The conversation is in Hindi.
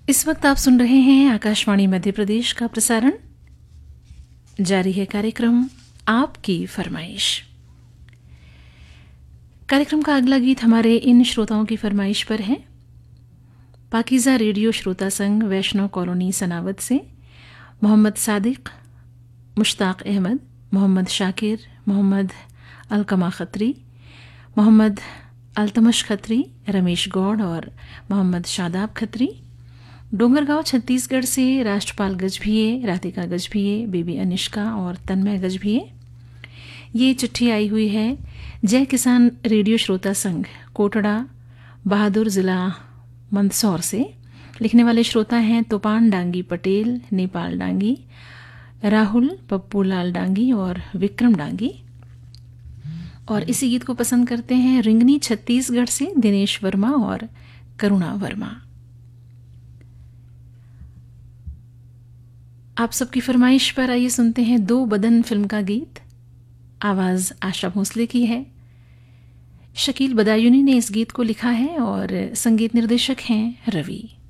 इस वक्त आप सुन रहे हैं आकाशवाणी मध्य प्रदेश का प्रसारण। जारी है कार्यक्रम आपकी फरमाइश। कार्यक्रम का अगला गीत हमारे इन श्रोताओं की फरमाइश पर है। पाकीज़ा रेडियो श्रोता संघ वैष्णव कॉलोनी सनावद से मोहम्मद सादिक, मुश्ताक अहमद, मोहम्मद शाकिर, मोहम्मद अलकमा खत्री, मोहम्मद अल्तमश खत्री, रमेश गौड़ और मोहम्मद शादाब खत्री। डोंगरगांव छत्तीसगढ़ से राष्ट्रपाल गजभिये, राधिका गजभिये, बेबी अनिष्का और तन्मय गजभिये। ये चिट्ठी आई हुई है जय किसान रेडियो श्रोता संघ कोटड़ा, बहादुर ज़िला मंदसौर से। लिखने वाले श्रोता हैं तूफान डांगी पटेल, नेपाल डांगी, राहुल पप्पू लाल डांगी और विक्रम डांगी। और इसी गीत को पसंद करते हैं रिंगनी छत्तीसगढ़ से दिनेश वर्मा और करुणा वर्मा। आप सबकी फरमाइश पर आइए सुनते हैं दो बदन फिल्म का गीत। आवाज़ आशा भोसले की है। शकील बदायूनी ने इस गीत को लिखा है और संगीत निर्देशक हैं रवि।